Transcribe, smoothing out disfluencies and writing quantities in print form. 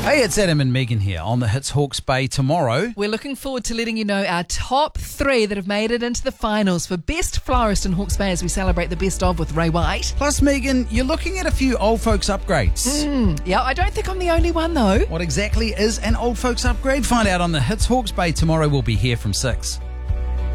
Hey, it's Adam and Megan here on the Hits Hawke's Bay tomorrow. We're looking forward to letting you know our top 3 that have made it into the finals for Best Florist in Hawke's Bay as we celebrate the best of with Ray White. Plus, Megan, you're looking at a few old folks upgrades. Yeah, I don't think I'm the only one though. What exactly is an old folks upgrade? Find out on the Hits Hawke's Bay tomorrow. We'll be here from 6.